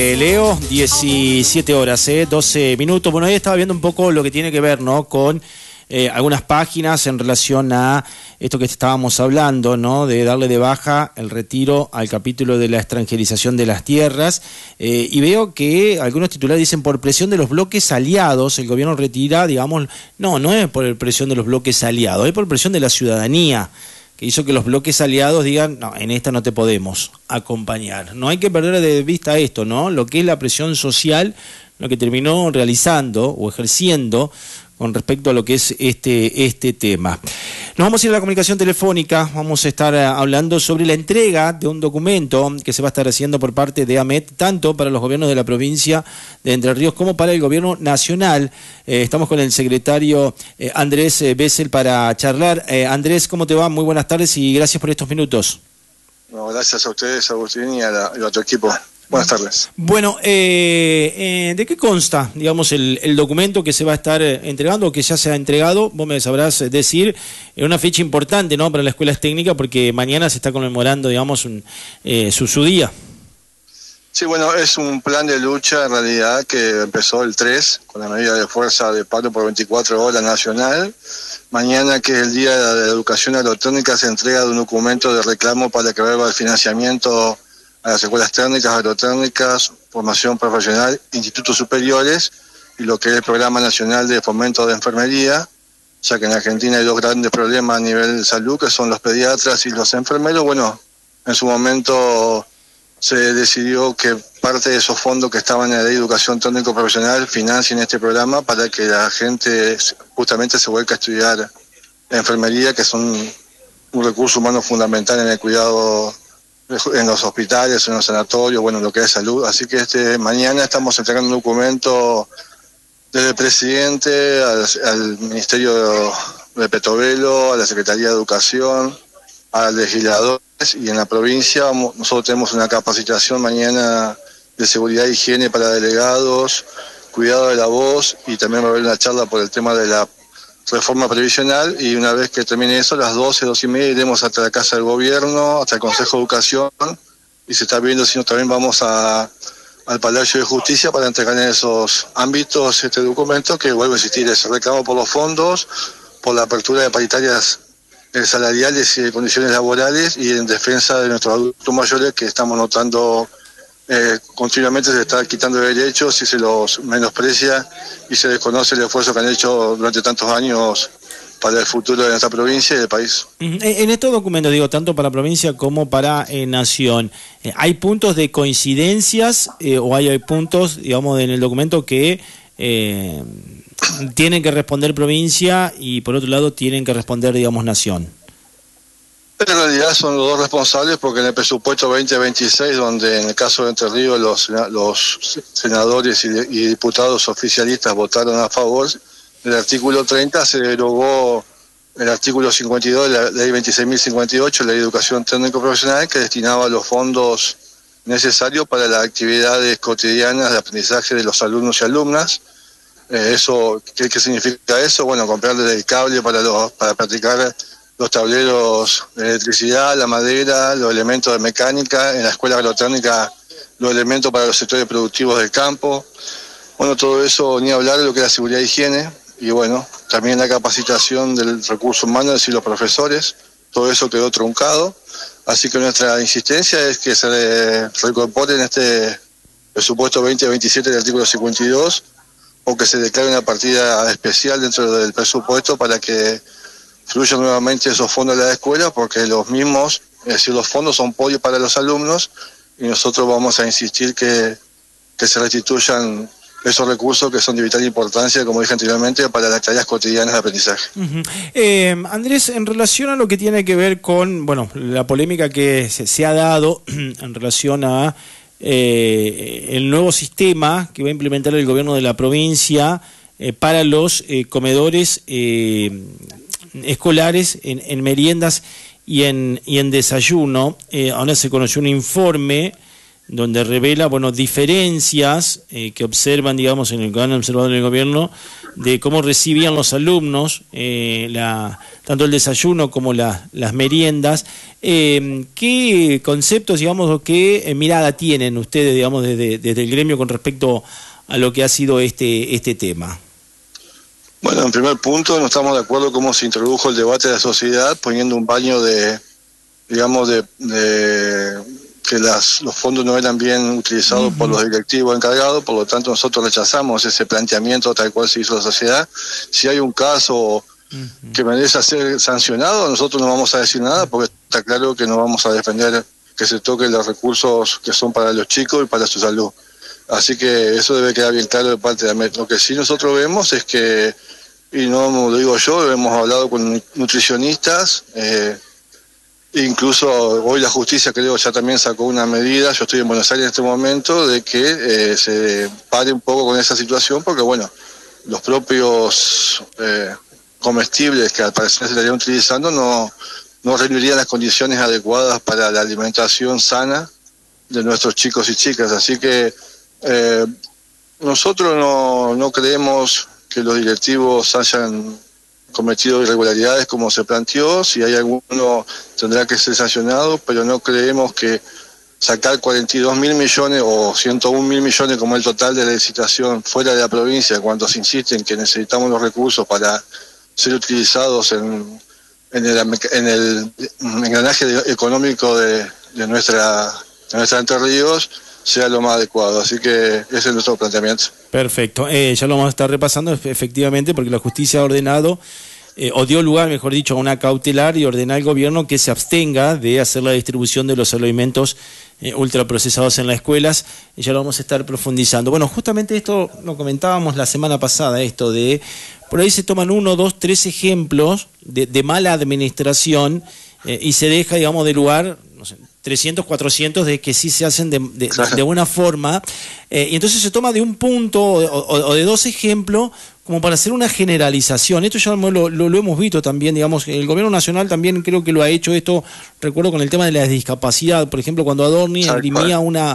Leo, 17 horas, 12 minutos. Bueno, ahí estaba viendo un poco lo que tiene que ver, ¿no?, con algunas páginas en relación a esto que estábamos hablando, ¿no?, de darle de baja el retiro al capítulo de la extranjerización de las tierras. Y veo que algunos titulares dicen: por presión de los bloques aliados, el gobierno retira, digamos. No es por presión de los bloques aliados, es por presión de la ciudadanía, que hizo que los bloques aliados digan: no, en esta no te podemos acompañar. No hay que perder de vista esto, ¿no? Lo que es la presión social, lo que terminó realizando o ejerciendo con respecto a lo que es este tema. Nos vamos a ir a la comunicación telefónica. Vamos a estar hablando sobre la entrega de un documento que se va a estar haciendo por parte de AMET, tanto para los gobiernos de la provincia de Entre Ríos como para el gobierno nacional. Estamos con el secretario Andrés Bessel para charlar. Andrés, ¿cómo te va? Muy buenas tardes y gracias por estos minutos. No, gracias a ustedes, Agustín, y a tu equipo. Buenas tardes. Bueno, ¿de qué consta, digamos, el documento que se va a estar entregando o que ya se ha entregado? Vos me sabrás decir, es una fecha importante, ¿no?, para las escuelas técnicas, porque mañana se está conmemorando, digamos, su día. Sí, bueno, es un plan de lucha en realidad que empezó el 3 con la medida de fuerza de paro por 24 horas nacional. Mañana, que es el Día de la Educación Agrotécnica, se entrega un documento de reclamo para que vuelva el financiamiento a las escuelas técnicas, agrotécnicas, formación profesional, institutos superiores y lo que es el Programa Nacional de Fomento de Enfermería, ya que en Argentina hay dos grandes problemas a nivel de salud, que son los pediatras y los enfermeros. Bueno, en su momento se decidió que parte de esos fondos que estaban en la Ley de Educación Técnico Profesional financien este programa para que la gente justamente se vuelque a estudiar enfermería, que son un recurso humano fundamental en el cuidado en los hospitales, en los sanatorios, bueno, lo que es salud. Así que mañana estamos entregando un documento desde el presidente al Ministerio de Petovelo, a la Secretaría de Educación, a legisladores, y en la provincia nosotros tenemos una capacitación mañana de seguridad e higiene para delegados, cuidado de la voz, y también va a haber una charla por el tema de la reforma previsional, y una vez que termine eso, a las 12:30 iremos hasta la Casa del Gobierno, hasta el Consejo de Educación, y se está viendo si no también vamos al Palacio de Justicia para entregar en esos ámbitos este documento, que vuelve a existir ese reclamo por los fondos, por la apertura de paritarias salariales y de condiciones laborales, y en defensa de nuestros adultos mayores, que estamos notando continuamente se está quitando derechos y se los menosprecia y se desconoce el esfuerzo que han hecho durante tantos años para el futuro de nuestra provincia y del país. En estos documentos, digo, tanto para provincia como para nación, ¿hay puntos de coincidencias o hay puntos, digamos, en el documento que tienen que responder provincia y por otro lado tienen que responder, digamos, nación? En realidad son los dos responsables, porque en el presupuesto 2026, donde en el caso de Entre Ríos los senadores y diputados oficialistas votaron a favor del artículo 30, se derogó el artículo 52 de la ley 26.058, la ley de educación técnico profesional, que destinaba los fondos necesarios para las actividades cotidianas de aprendizaje de los alumnos y alumnas. ¿Qué significa eso? Bueno, comprarles el cable para practicar los tableros de electricidad, la madera, los elementos de mecánica, en la escuela agrotécnica los elementos para los sectores productivos del campo. Bueno, todo eso, ni hablar de lo que es la seguridad e higiene, y bueno, también la capacitación del recurso humano, es decir, los profesores, todo eso quedó truncado. Así que nuestra insistencia es que se reincorpore en este presupuesto 2027 del artículo 52, o que se declare una partida especial dentro del presupuesto para que fluyan nuevamente esos fondos de la escuela, porque los mismos, es decir, los fondos son apoyo para los alumnos, y nosotros vamos a insistir que se restituyan esos recursos que son de vital importancia, como dije anteriormente, para las tareas cotidianas de aprendizaje. Andrés, en relación a lo que tiene que ver con, bueno, la polémica que se ha dado en relación a el nuevo sistema que va a implementar el gobierno de la provincia para los comedores escolares en meriendas y en desayuno. Ahora se conoció un informe donde revela, bueno, diferencias que observan, digamos, en el que han observado en el gobierno, de cómo recibían los alumnos tanto el desayuno como las meriendas. ¿Qué conceptos, digamos, o qué mirada tienen ustedes, digamos, desde el gremio con respecto a lo que ha sido este tema? Bueno, en primer punto, no estamos de acuerdo cómo se introdujo el debate de la sociedad poniendo un baño digamos, que los fondos no eran bien utilizados por los directivos encargados, por lo tanto nosotros rechazamos ese planteamiento tal cual se hizo la sociedad. Si hay un caso que merece ser sancionado, nosotros no vamos a decir nada, porque está claro que no vamos a defender que se toquen los recursos que son para los chicos y para su salud. Así que eso debe quedar bien claro de parte de AMET. Lo que sí nosotros vemos es que, y no lo digo yo, hemos hablado con nutricionistas, incluso hoy la justicia creo ya también sacó una medida, yo estoy en Buenos Aires en este momento, de que se pare un poco con esa situación, porque bueno, los propios comestibles que al parecer se estarían utilizando no reunirían las condiciones adecuadas para la alimentación sana de nuestros chicos y chicas. Así que nosotros no creemos que los directivos hayan cometido irregularidades como se planteó. Si hay alguno tendrá que ser sancionado, pero no creemos que sacar 42.000 millones o 101.000 millones como el total de la licitación fuera de la provincia, cuando se insiste en que necesitamos los recursos para ser utilizados en el engranaje económico de nuestra Entre Ríos, sea lo más adecuado. Así que ese es nuestro planteamiento. Perfecto. Ya lo vamos a estar repasando efectivamente, porque la justicia ha ordenado, o dio lugar, mejor dicho, a una cautelar y ordena al gobierno que se abstenga de hacer la distribución de los alimentos ultraprocesados en las escuelas. Ya lo vamos a estar profundizando. Bueno, justamente esto lo comentábamos la semana pasada, esto de, por ahí se toman 1, 2, 3 ejemplos de mala administración y se deja, digamos, de lugar, no sé, 300, 400 de que sí se hacen de buena forma, y entonces se toma de un punto o de 2 ejemplos como para hacer una generalización. Esto ya lo hemos visto también, digamos, el gobierno nacional también creo que lo ha hecho esto, recuerdo con el tema de la discapacidad, por ejemplo, cuando Adorni imprimía una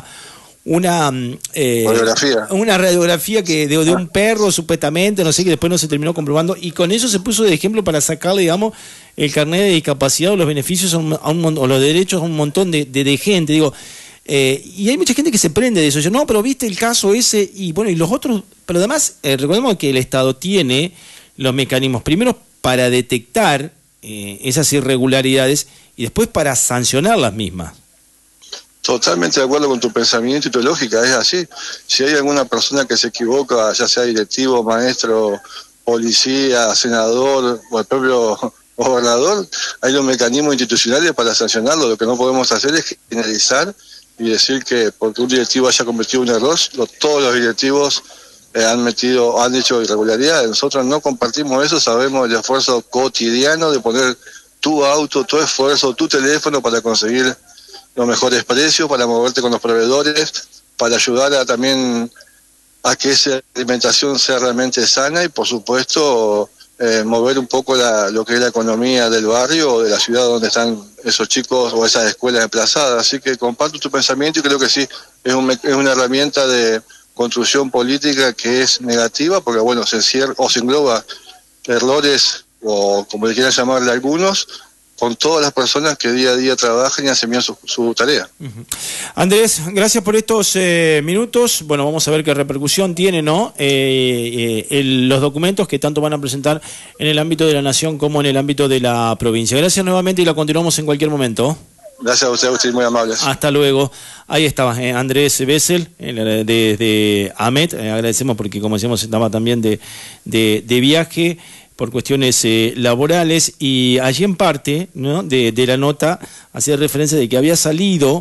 radiografía que de un perro supuestamente, no sé, que después no se terminó comprobando, y con eso se puso de ejemplo para sacarle, digamos, el carnet de discapacidad o los beneficios o los derechos a un montón de gente, digo, y hay mucha gente que se prende de eso. Yo, no, pero viste el caso ese, y bueno, y los otros, pero además recordemos que el Estado tiene los mecanismos primero para detectar esas irregularidades y después para sancionar las mismas. Totalmente de acuerdo con tu pensamiento y tu lógica, es así. Si hay alguna persona que se equivoca, ya sea directivo, maestro, policía, senador o el propio gobernador, hay los mecanismos institucionales para sancionarlo. Lo que no podemos hacer es generalizar y decir que porque un directivo haya cometido un error, todos los directivos han hecho irregularidades. Nosotros no compartimos eso, sabemos el esfuerzo cotidiano de poner tu auto, tu esfuerzo, tu teléfono para conseguir los mejores precios, para moverte con los proveedores, para ayudar también a que esa alimentación sea realmente sana y, por supuesto, mover un poco lo que es la economía del barrio o de la ciudad donde están esos chicos o esas escuelas emplazadas. Así que comparto tu pensamiento y creo que sí, es una herramienta de construcción política que es negativa, porque, bueno, se engloba errores, o como le quieran llamarle algunos, con todas las personas que día a día trabajan y hacen bien su tarea. Andrés, gracias por estos minutos. Bueno, vamos a ver qué repercusión tiene, ¿no? Los documentos que tanto van a presentar en el ámbito de la nación como en el ámbito de la provincia. Gracias nuevamente y la continuamos en cualquier momento. Gracias a ustedes, muy amables. Hasta luego. Ahí estaba Andrés Bessel, de AMET. Agradecemos porque, como decíamos, estaba también de viaje por cuestiones laborales, y allí en parte, ¿no?, de la nota hacía referencia de que había salido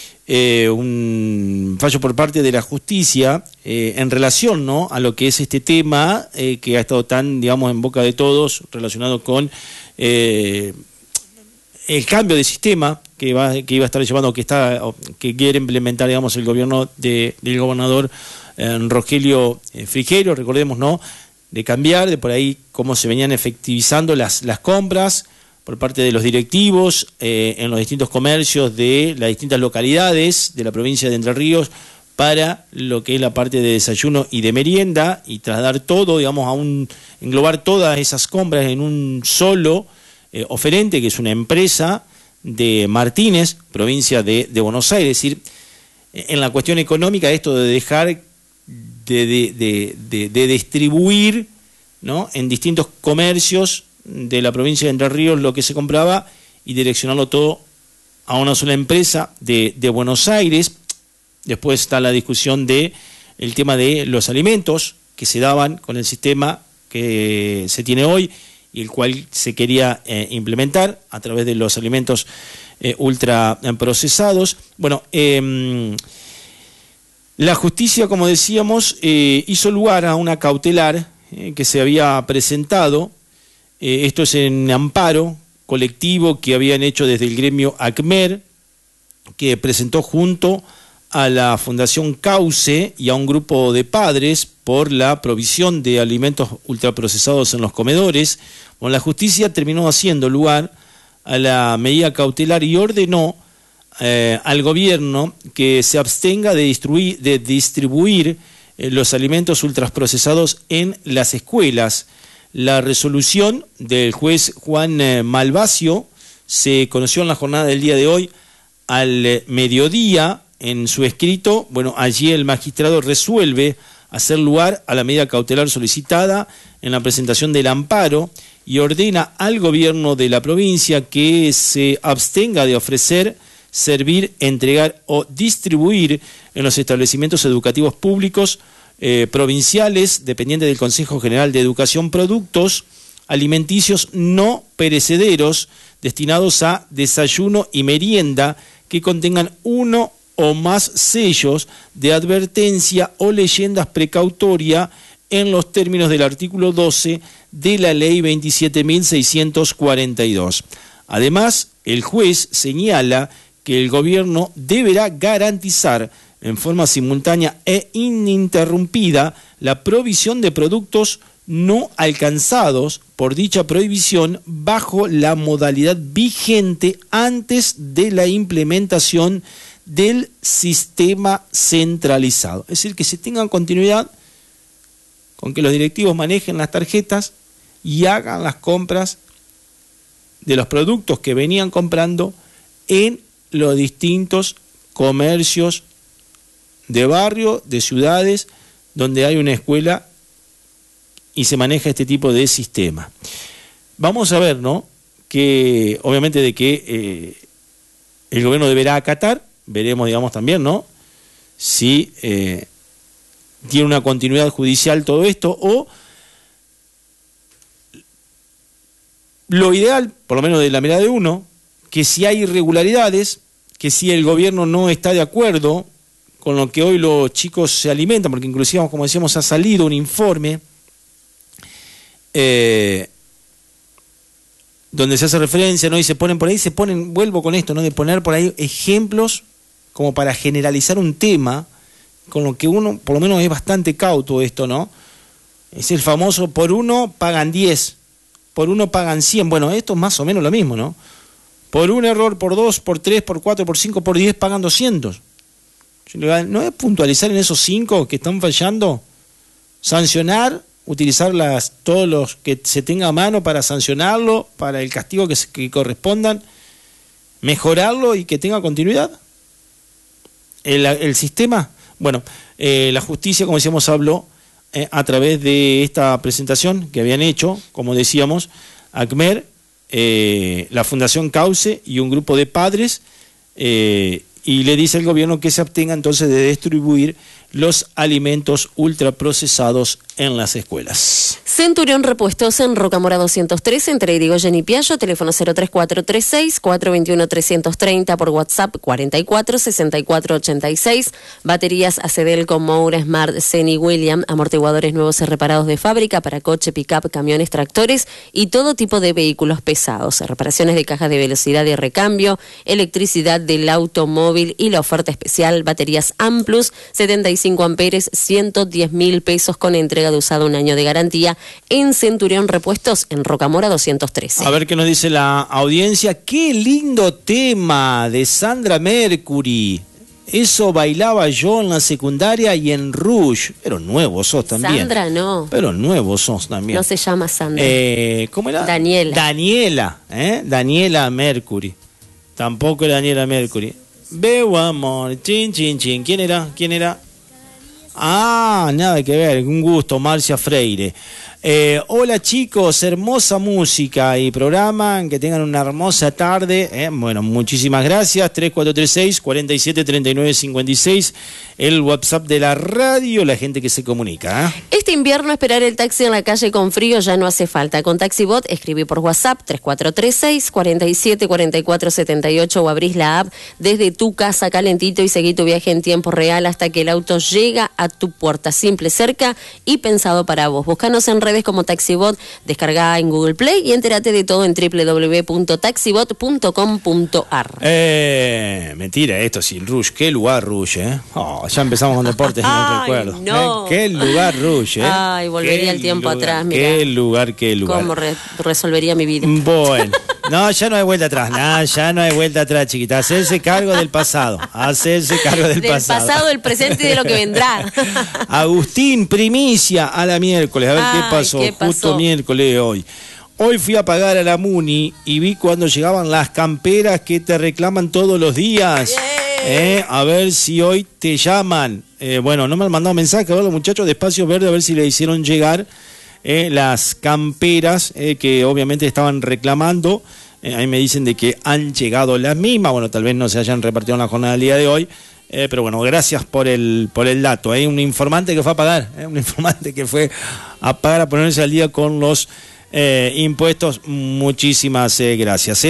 un fallo por parte de la justicia en relación, ¿no?, a lo que es este tema que ha estado tan, digamos, en boca de todos, relacionado con el cambio de sistema que iba a estar llevando, que quiere implementar, digamos, el gobierno del gobernador Rogelio Frigerio. Recordemos, ¿no?, de cambiar de por ahí cómo se venían efectivizando las compras por parte de los directivos en los distintos comercios de las distintas localidades de la provincia de Entre Ríos para lo que es la parte de desayuno y de merienda, y trasladar todo, digamos, englobar todas esas compras en un solo oferente, que es una empresa de Martínez, provincia de Buenos Aires. Es decir, en la cuestión económica, esto de dejar de distribuir, ¿no?, en distintos comercios de la provincia de Entre Ríos lo que se compraba y direccionarlo todo a una sola empresa de Buenos Aires. Después está la discusión de el tema de los alimentos que se daban con el sistema que se tiene hoy y el cual se quería implementar a través de los alimentos ultra procesados. Bueno, la justicia, como decíamos, hizo lugar a una cautelar que se había presentado. Esto es en amparo colectivo que habían hecho desde el gremio ACMER, que presentó junto a la Fundación Cauce y a un grupo de padres por la provisión de alimentos ultraprocesados en los comedores. Bueno, la justicia terminó haciendo lugar a la medida cautelar y ordenó al gobierno que se abstenga de distribuir los alimentos ultraprocesados en las escuelas. La resolución del juez Juan Malvasio se conoció en la jornada del día de hoy al mediodía. En su escrito, bueno, allí el magistrado resuelve hacer lugar a la medida cautelar solicitada en la presentación del amparo y ordena al gobierno de la provincia que se abstenga de ofrecer, servir, entregar o distribuir en los establecimientos educativos públicos provinciales, dependientes del Consejo General de Educación, productos alimenticios no perecederos destinados a desayuno y merienda que contengan uno o más sellos de advertencia o leyendas precautoria en los términos del artículo 12 de la Ley 27.642. Además, el juez señala que el gobierno deberá garantizar en forma simultánea e ininterrumpida la provisión de productos no alcanzados por dicha prohibición bajo la modalidad vigente antes de la implementación del sistema centralizado. Es decir, que se tenga continuidad con que los directivos manejen las tarjetas y hagan las compras de los productos que venían comprando en los distintos comercios de barrio, de ciudades, donde hay una escuela y se maneja este tipo de sistema. Vamos a ver, ¿no?, que obviamente de que el gobierno deberá acatar. Veremos, digamos, también, ¿no?, si tiene una continuidad judicial todo esto, o lo ideal, por lo menos de la mirada de uno, que si hay irregularidades, que si el gobierno no está de acuerdo con lo que hoy los chicos se alimentan, porque inclusive, como decíamos, ha salido un informe donde se hace referencia, ¿no?, y se ponen por ahí, vuelvo con esto, ¿no?, de poner por ahí ejemplos como para generalizar un tema, con lo que uno, por lo menos, es bastante cauto esto, ¿no? Es el famoso, por uno pagan 10, por uno pagan 100. Bueno, esto es más o menos lo mismo, ¿no? Por un error, por 2, por 3, por 4, por 5, por 10 pagan 200. ¿No es puntualizar en esos 5 que están fallando? Sancionar, utilizar todos los que se tenga a mano para sancionarlo, para el castigo que correspondan, mejorarlo y que tenga continuidad. El sistema, bueno, la justicia, como decíamos, habló a través de esta presentación que habían hecho, como decíamos, ACMER, la Fundación Cauce y un grupo de padres, y le dice al gobierno que se abstenga entonces de distribuir los alimentos ultraprocesados en las escuelas. Centurión Repuestos en Rocamora 203, entre Irigoyen y Piallo, teléfono 03436-421-330, por WhatsApp 446486, baterías Acedelco, Moura, Smart, Seny, William, amortiguadores nuevos y reparados de fábrica para coche, pick-up, camiones, tractores y todo tipo de vehículos pesados, reparaciones de cajas de velocidad y recambio, electricidad del automóvil y la oferta especial, baterías Amplus, 75 45 amperes, 110.000 pesos con entrega de usado, un año de garantía. En Centurión Repuestos, en Rocamora 213. A ver qué nos dice la audiencia. ¡Qué lindo tema de Sandra Mercury! Eso bailaba yo en la secundaria y en Rush. Pero nuevo sos también. Sandra no. Pero nuevo sos también. No se llama Sandra. ¿Cómo era? Daniela. Daniela Mercury. Tampoco era Daniela Mercury. Veo amor, chin, chin, chin. ¿Quién era? Ah, nada que ver. Un gusto, Marcia Freire. Hola chicos, hermosa música y programa, que tengan una hermosa tarde. Bueno, muchísimas gracias. 3436-473956, el WhatsApp de la radio, la gente que se comunica. Este invierno esperar el taxi en la calle con frío ya no hace falta. Con TaxiBot escribí por WhatsApp 3436-474478 o abrís la app desde tu casa calentito y seguí tu viaje en tiempo real hasta que el auto llega a tu puerta. Simple, cerca y pensado para vos. Búscanos en redes como TaxiBot, descarga en Google Play y entérate de todo en www.taxibot.com.ar. Mentira esto, sin Rush. Qué lugar Rush, ya empezamos con deportes, no recuerdo. No. Qué lugar Rush, Ay, volvería el tiempo atrás, mira. Qué lugar. ¿Cómo resolvería mi vida? Bueno, no, ya no hay vuelta atrás. Ya no hay vuelta atrás, chiquita. Hacerse cargo del pasado. Del pasado, del presente y de lo que vendrá. Agustín, primicia a la miércoles. A ver qué pasó. Justo miércoles hoy. Hoy fui a pagar a la Muni y vi cuando llegaban las camperas que te reclaman todos los días. A ver si hoy te llaman. Bueno, no me han mandado mensaje. A ver, los muchachos de Espacio Verde, a ver si le hicieron llegar las camperas que obviamente estaban reclamando. Ahí me dicen de que han llegado las mismas. Bueno, tal vez no se hayan repartido en la jornada del día de hoy. Pero bueno, gracias por el dato. Un informante que fue a pagar. Un informante que fue a pagar, a ponerse al día con los impuestos. Muchísimas gracias.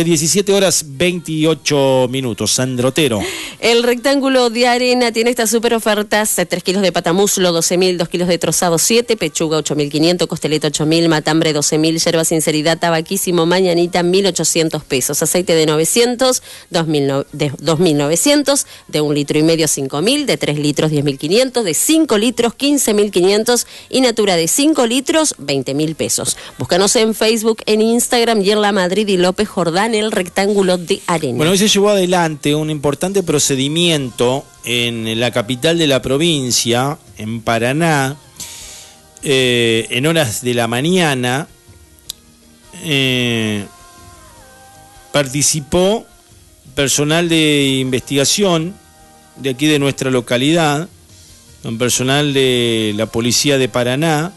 17:28. Sandro Otero. El rectángulo de arena tiene estas super ofertas: 3 kilos de patamuslo 12.000, 2 kilos de trozado 7, pechuga 8.500, costeleta 8.000, matambre 12.000, yerba sinceridad, tabaquísimo, mañanita 1.800 pesos, aceite de 900, 2.900, de 1,5 litros 5.000, de 3 litros 10.500, de 5 litros 15.500 y Natura de 5 litros 20.000 pesos. Búscanos en Facebook, en Instagram y en La Madrid y López Jordán, el rectángulo de arena. Bueno, hoy se llevó adelante un importante procedimiento en la capital de la provincia, en Paraná, en horas de la mañana. Participó personal de investigación de aquí de nuestra localidad, un personal de la policía de Paraná.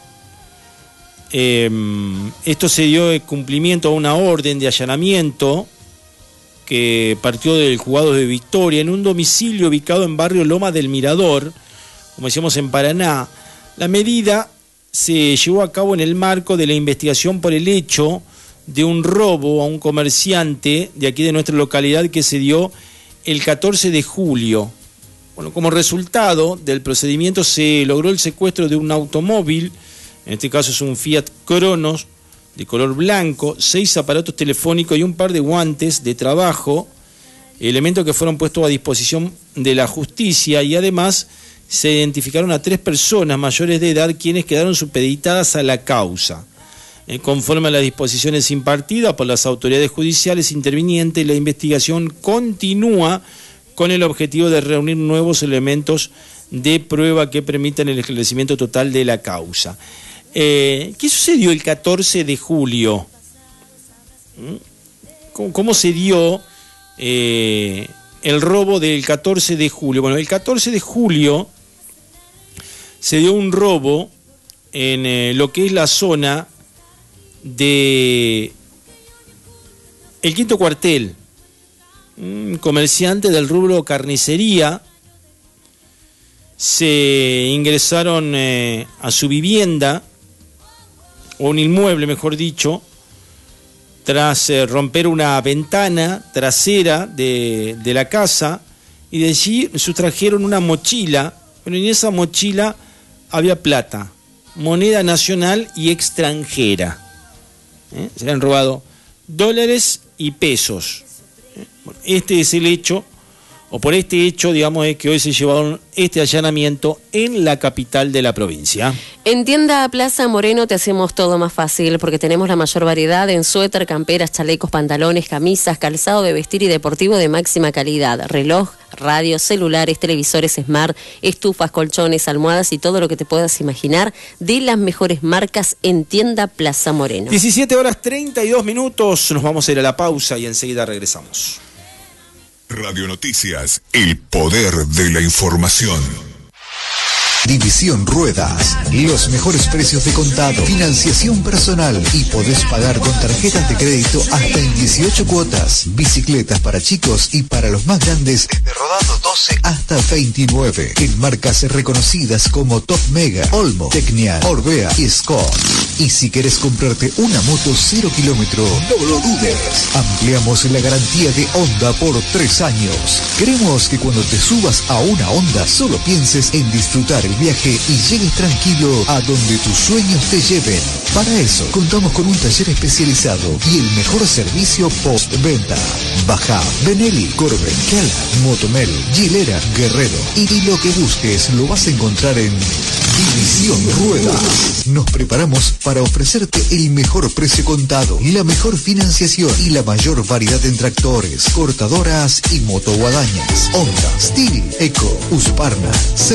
Esto se dio de cumplimiento a una orden de allanamiento que partió del Juzgado de Victoria en un domicilio ubicado en barrio Loma del Mirador, como decíamos, en Paraná. La medida se llevó a cabo en el marco de la investigación por el hecho de un robo a un comerciante de aquí de nuestra localidad que se dio el 14 de julio. Bueno, como resultado del procedimiento se logró el secuestro de un automóvil. En este caso es un Fiat Cronos de color blanco, 6 aparatos telefónicos y un par de guantes de trabajo, elementos que fueron puestos a disposición de la justicia, y además se identificaron a 3 personas mayores de edad quienes quedaron supeditadas a la causa. Conforme a las disposiciones impartidas por las autoridades judiciales intervinientes, la investigación continúa con el objetivo de reunir nuevos elementos de prueba que permitan el esclarecimiento total de la causa. ¿Qué sucedió el 14 de julio? ¿Cómo se dio el robo del 14 de julio? Bueno, el 14 de julio se dio un robo en lo que es la zona de el Quinto Cuartel. Un comerciante del rubro carnicería. Se ingresaron a su vivienda, o un inmueble mejor dicho, tras romper una ventana trasera de la casa, y de allí sustrajeron una mochila. Bueno, en esa mochila había plata, moneda nacional y extranjera. Se le han robado dólares y pesos. Bueno, este es el hecho o por este hecho, digamos, es que hoy se llevaron este allanamiento en la capital de la provincia. En Tienda Plaza Moreno te hacemos todo más fácil porque tenemos la mayor variedad en suéter, camperas, chalecos, pantalones, camisas, calzado de vestir y deportivo de máxima calidad, reloj, radios, celulares, televisores smart, estufas, colchones, almohadas y todo lo que te puedas imaginar de las mejores marcas en Tienda Plaza Moreno. 17:32, nos vamos a ir a la pausa y enseguida regresamos. Radio Noticias, el poder de la información. División Ruedas, los mejores precios de contado, financiación personal y podés pagar con tarjetas de crédito hasta en 18 cuotas. Bicicletas para chicos y para los más grandes, desde rodado 12 hasta 29. En marcas reconocidas como Top Mega, Olmo, Tecnial, Orbea y Scott. Y si querés comprarte una moto 0 kilómetro, no lo dudes. Ampliamos la garantía de Honda por 3 años. Queremos que cuando te subas a una Honda solo pienses en disfrutar el viaje y llegues tranquilo a donde tus sueños te lleven. Para eso, contamos con un taller especializado y el mejor servicio postventa. Baja, Benelli, Corben, Keller, Motomel, Gilera, Guerrero. Y lo que busques lo vas a encontrar en División Ruedas. Nos preparamos para ofrecerte el mejor precio contado, la mejor financiación y la mayor variedad en tractores, cortadoras y motoguadañas. Honda, Steel, Eco, Husqvarna,